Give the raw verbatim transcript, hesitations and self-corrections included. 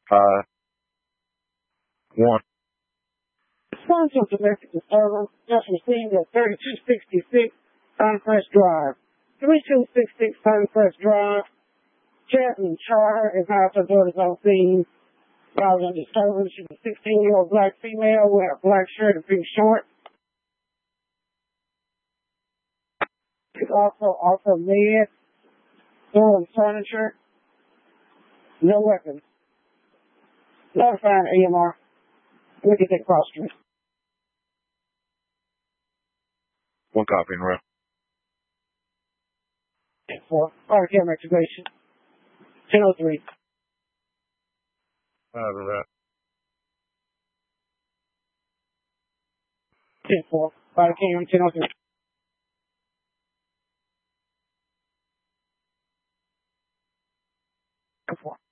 Five. One. Central domestic disturbance just received at thirty-two sixty-six Suncrest Drive. thirty-two sixty-six Suncrest Drive. Jasmine Charter is house authorities on scene. Causing disturbance. She's a sixteen-year-old black female with a black shirt and pink shorts. She's also also mad, stolen furniture, no weapons. Notifying A M R. Look at that cross street. One copy in row. For fire camera activation. ten oh three. Over that. ten four. Fire camera ten oh three. Four.